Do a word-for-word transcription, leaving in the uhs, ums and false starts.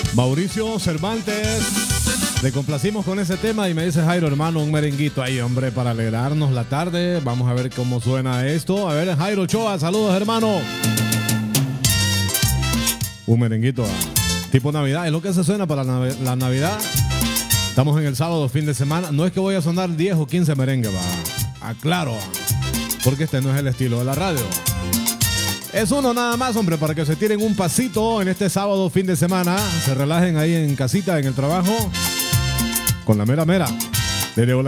Mauricio Cervantes, le complacimos con ese tema y me dice Jairo, hermano, un merenguito ahí, hombre, para alegrarnos la tarde. Vamos a ver cómo suena esto. A ver, Jairo Ochoa, saludos, hermano. Un merenguito tipo Navidad, es lo que se suena para la, nav la Navidad. Estamos en el sábado, fin de semana. No es que voy a sonar diez o quince merengues, va. Aclaro, porque este no es el estilo de la radio. Es uno nada más, hombre, para que se tiren un pasito en este sábado, fin de semana. Se relajen ahí en casita, en el trabajo, con la mera mera. Desde